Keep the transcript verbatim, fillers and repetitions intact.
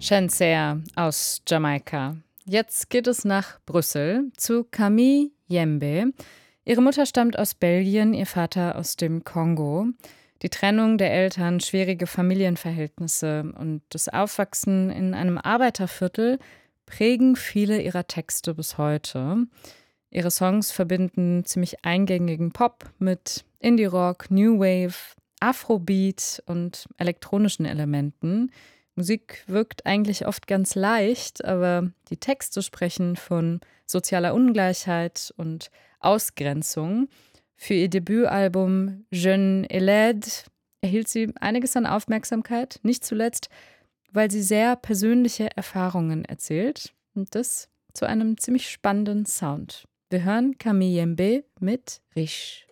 Shenseea aus Jamaika. Jetzt geht es nach Brüssel zu Camille Yembe. Ihre Mutter stammt aus Belgien, ihr Vater aus dem Kongo. Die Trennung der Eltern, schwierige Familienverhältnisse und das Aufwachsen in einem Arbeiterviertel prägen viele ihrer Texte bis heute. Ihre Songs verbinden ziemlich eingängigen Pop mit Indie-Rock, New Wave, Afrobeat und elektronischen Elementen. Musik wirkt eigentlich oft ganz leicht, aber die Texte sprechen von sozialer Ungleichheit und Ausgrenzung. Für ihr Debütalbum Jeune et Laide erhielt sie einiges an Aufmerksamkeit, nicht zuletzt, weil sie sehr persönliche Erfahrungen erzählt und das zu einem ziemlich spannenden Sound. Wir hören Camille Yembe mit Riche.